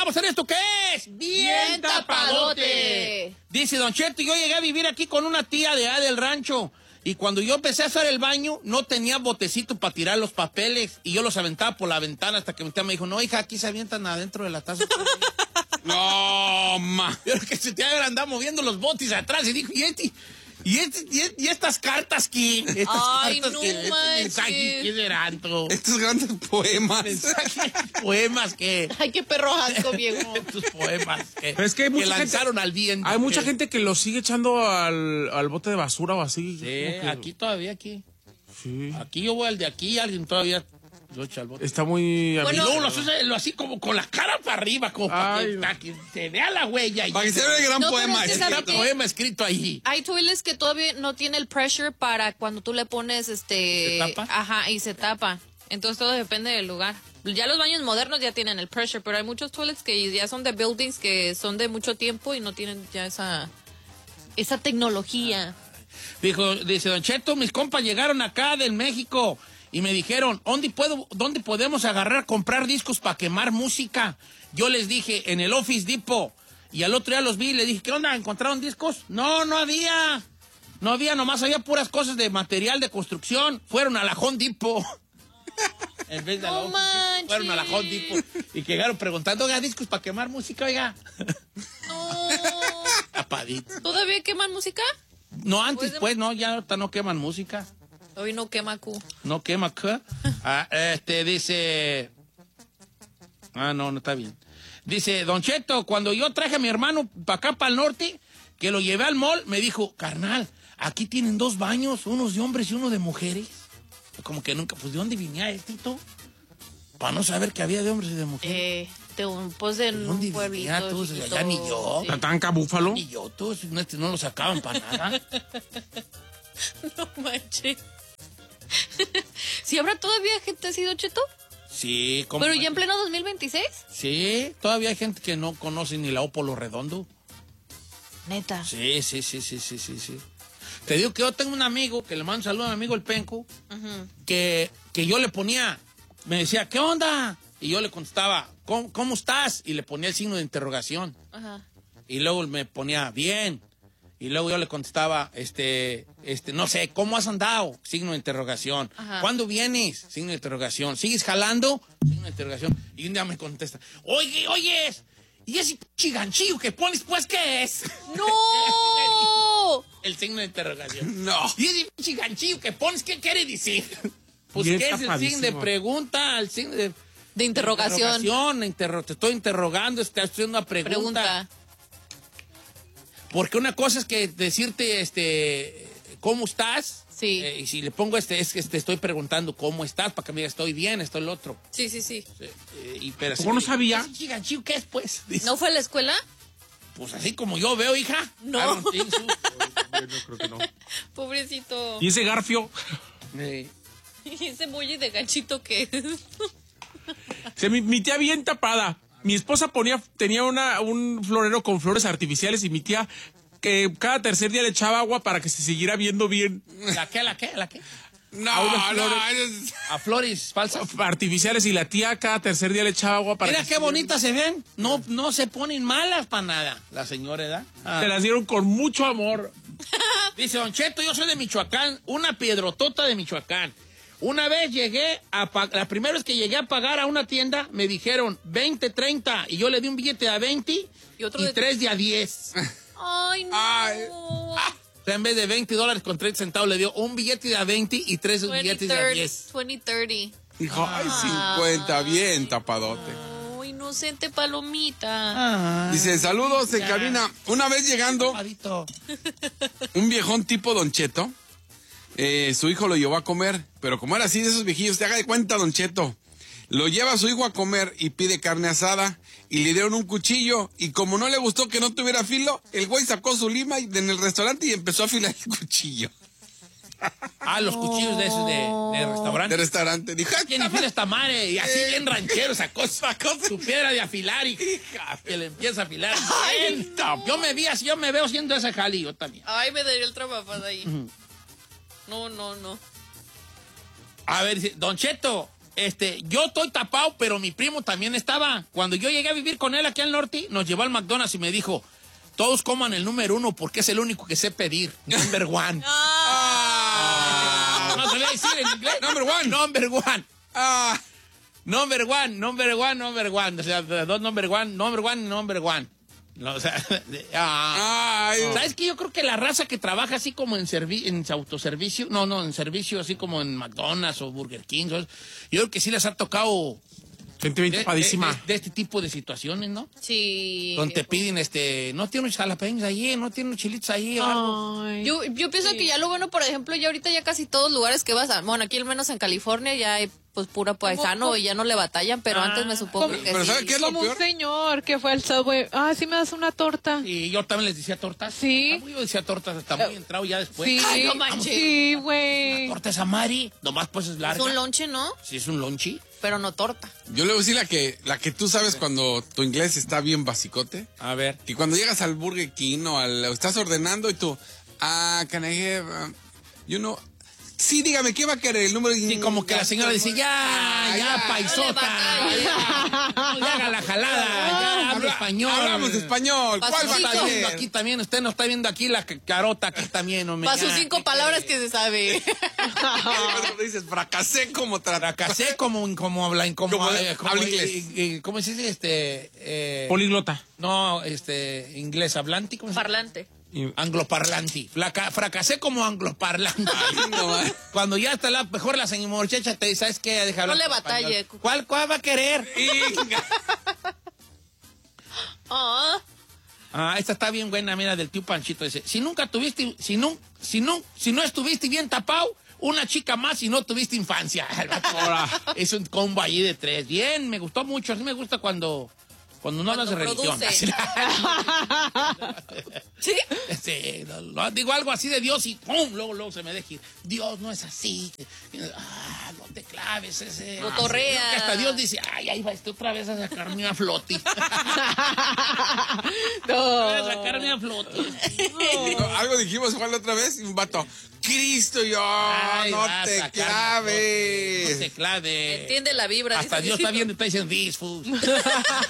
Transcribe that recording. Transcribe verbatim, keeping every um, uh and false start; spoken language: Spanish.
vamos a hacer esto, ¿qué es? Bien tapadote. Dice Don Cheto, yo llegué a vivir aquí con una tía de allá del rancho. Y cuando yo empecé a hacer el baño, no tenía botecito para tirar los papeles. Y yo los aventaba por la ventana hasta que mi tía me dijo, no, hija, aquí se avientan adentro de la taza. No, ma. Pero que su tía andaba moviendo los botes atrás y dijo, ¿y este? ¿Y, este, y, y estas cartas que estas Ay, cartas no que manches. mensajes que serán todo? Estos grandes poemas. Mensajes, poemas que Ay, qué perro asco, viejo. estos poemas que, Pero es que hay mucha lanzaron gente, al viento. Hay mucha que, gente que lo sigue echando al, al bote de basura o así. Sí, Como que- aquí todavía aquí. Sí. Aquí yo voy al de aquí y alguien todavía lo echa al bote. Está muy... Y Bueno, luego lo hace lo así como con la cara para arriba, como para Ay, que, no. para que se vea la huella. Y Para que se vea el gran No, pero poema. es que ese. sabe está qué? poema escrito ahí. Hay toilets que todavía no tiene el pressure para cuando tú le pones este... ¿Se tapa? Ajá, y se tapa. Entonces todo depende del lugar. Ya los baños modernos ya tienen el pressure, pero hay muchos toilets que ya son de buildings que son de mucho tiempo y no tienen ya esa... Esa tecnología. Dijo, dice Don Cheto, mis compas llegaron acá del México y me dijeron, ¿dónde puedo, dónde podemos agarrar, comprar discos para quemar música? Yo les dije, en el Office Depot. Y al otro día los vi y les dije, ¿qué onda? ¿Encontraron discos? No, no había. No había, nomás había puras cosas de material de construcción. Fueron a la Home Depot. En vez de a la No Office Depot, manches. fueron a la Home Depot. Y que llegaron preguntando, oiga, discos para quemar música, oiga. No. Tapadito. ¿Todavía queman música? No, antes, Pues, pues, no, ya ahorita no queman música. Hoy no quema Q. No quema, ¿qué? Ah, este, dice... Ah, no, no está bien. Dice, Don Cheto, cuando yo traje a mi hermano para acá, para el norte, que lo llevé al mall, me dijo, carnal, aquí tienen dos baños, unos de hombres y uno de mujeres. Como que nunca, pues, ¿de dónde venía esto? Para no saber que había de hombres y de mujeres. Eh, de un, pues de ¿De dónde un pueblito venía tú? chiquito, Ya ni yo. sí. Tatanca, búfalo. Y yo, todos no, no lo sacaban para nada. No manches. ¿Si habrá todavía gente así, Don Cheto? Sí, ¿cómo? ¿Pero ya en pleno dos mil veintiséis? Sí, todavía hay gente que no conoce ni la Ópolo Redondo. Neta. Sí, sí, sí, sí, sí, sí, sí. Te digo que yo tengo un amigo, que le mando un saludo a mi amigo el Penco, Ujú. que, que yo le ponía, me decía, ¿qué onda? Y yo le contestaba, ¿cómo, cómo estás? Y le ponía el signo de interrogación. Ajá. Y luego me ponía, bien. Y luego yo le contestaba, este, este, no sé, ¿cómo has andado? Signo de interrogación. Ajá. ¿Cuándo vienes? Signo de interrogación. ¿Sigues jalando? Signo de interrogación. Y un día me contesta, oye, oyes, ¿y ese chiganchillo que pones, pues, qué es? ¡No! El signo de interrogación. No. ¿Y ese chiganchillo que pones, qué quiere decir? Pues, Bien ¿qué es el tapadísimo. signo de pregunta? El signo de... De interrogación. interrogación, interro- te estoy interrogando, te estoy haciendo una pregunta. Pregunta. Porque una cosa es que decirte, este, ¿cómo estás? Sí. Eh, y si le pongo este, es que te estoy preguntando cómo estás, para que me digas, estoy bien, estoy el otro. Sí, sí, sí. Sí, eh, y, pero ¿Cómo no sabía? ¿Ese chiganchillo qué es, pues? Dice, ¿No fue a la escuela? pues así como yo veo, hija. No. I don't think so. Yo creo que no. Pobrecito. ¿Y ese garfio? Eh, ¿Y ese bollo de ganchito que es? O sea, mi, mi tía bien tapada. Mi esposa ponía, tenía una, un florero con flores artificiales y mi tía que cada tercer día le echaba agua para que se siguiera viendo bien. ¿La qué, la qué, la qué? No, A unas no, flores. es- A flores falsas. Artificiales y la tía cada tercer día le echaba agua para Mira que qué se- bonitas se ven. No, no se ponen malas para nada. La señora, ¿verdad? Ah. Te las dieron con mucho amor. Dice Don Cheto, yo soy de Michoacán, una piedrotota de Michoacán. Una vez llegué a pagar, la primera vez que llegué a pagar a una tienda, me dijeron veinte, treinta, y yo le di un billete de a veinte Y y, otro de- tres de a diez. Ay, no. Ay. O sea, en vez de veinte dólares con treinta centavos, le dio un billete de a veinte y tres billetes de a diez. veinte, treinta. Dijo, ay, cincuenta, bien tapadote. Oh, inocente palomita. Ah, Dice, saludos en ya. cabina. Una vez llegando, Tapadito. un viejón tipo Don Cheto, eh, su hijo lo llevó a comer, pero como era así de esos viejillos, te haga de cuenta, Don Cheto. Lo lleva a su hijo a comer y pide carne asada y le dieron un cuchillo y como no le gustó que no tuviera filo, el güey sacó su lima y- en el restaurante y empezó a afilar el cuchillo Ah, los cuchillos de esos de, de restaurante. del restaurante. Dijo, "Ah, ¿Quién afila esta madre? Y así bien ranchero sacó, sacó su piedra de afilar y que le empieza a afilar. Bien. Yo me vi así, yo me veo haciendo ese jali, yo también. Ay, me daría el trabajo ahí. No, no, no. A ver, dice, Don Cheto, este, yo estoy tapado, pero mi primo también estaba. Cuando yo llegué a vivir con él aquí al norte, nos llevó al McDonald's y me dijo, todos coman el número uno porque es el único que sé pedir. Number one. Ah. No sabía decir en inglés. Number one. Number one. Ah. Number one, number one, number one. O sea, dos number one, number one, number one. No, o sea, ah. Ay. ¿Sabes qué? Yo creo que la raza que trabaja así como en servi en autoservicio, no, no, en servicio así como en McDonald's o Burger King, ¿sabes? Yo creo que sí les ha tocado Gente bien de, tapadísima. de, de, de este tipo de situaciones, ¿no? Sí. Donde te piden, este, no tiene unos jalapeños ahí, no tiene unos chilitos ahí o algo. Ay. Yo, yo pienso que ya lo bueno, por ejemplo, ya ahorita ya casi todos lugares que vas a, bueno, aquí al menos en California ya hay pues pura paisano y ya no le batallan, pero Ah. antes me supongo ¿Cómo? que Pero sí. ¿sabe qué es lo Como un peor? señor que fue al Subway. Ah, sí me das una torta. Y yo también les decía tortas. Sí. Ah, Yo decía tortas, hasta muy entrado ya después. Sí, Ay, no manches. sí, La güey. torta es amari, nomás pues es Es larga. un lonche, ¿no? Sí, es un lonchi. Pero no torta. Yo le voy a decir la que, la que tú sabes cuando tu inglés está bien basicote. A ver. Que cuando llegas al Burger King o al, o estás ordenando y tú, ah, can I have, um, you know, sí, dígame, ¿qué va a querer? El número. Sí, como que la señora dice, ya, Ah, ya, ya, paisota, no le ya, no le haga la jalada, ya, habla Habla- español. Hablamos español. ¿Cuál va Pasito. a Está viendo querer? aquí también, usted no está viendo aquí la ca- carota aquí también, hombre. Para sus Ya, cinco ¿qué palabras quiere? que se sabe. Cuando dices, fracasé como tratar. Fracasé como, como habla, como, Como eh, como- habla inglés. eh, eh, ¿cómo se dice? Este, eh, Poliglota. no, este, inglés hablante, ¿cómo se dice? Parlante. Y- Angloparlanti. Flaca- fracasé como angloparlanti. no, man. Cuando ya está la, mejor la señora muchacha te dice, ¿sabes qué? Deja hablar No le en español. batalle. ¿Cuál, cuál va a querer? Ah, Ah, esta está bien buena, mira, del tío Panchito. Dice, si nunca tuviste, si no, si no, si no estuviste bien tapado, una chica más y no tuviste infancia. Ahora. Es un combo ahí de tres. Bien, me gustó mucho. Así me gusta cuando, cuando no hablas de Cuando religión. produce. ¿sí? Sí, lo- lo- digo algo así de Dios y ¡pum! Luego, luego se me deja ir. Dios no es así. Ah, no te claves ese. Cotorrea. Creo que hasta Dios dice, ay, ahí va este otra vez a sacarme a flote. Voy a sacarme a flote. No, algo dijimos igual la otra vez y un vato, Cristo, yo, Ay, no va a te sacarme a claves. flote. No te claves. Entiende la vibra. Hasta dice Dios está Diosito. viendo y está diciendo, this food.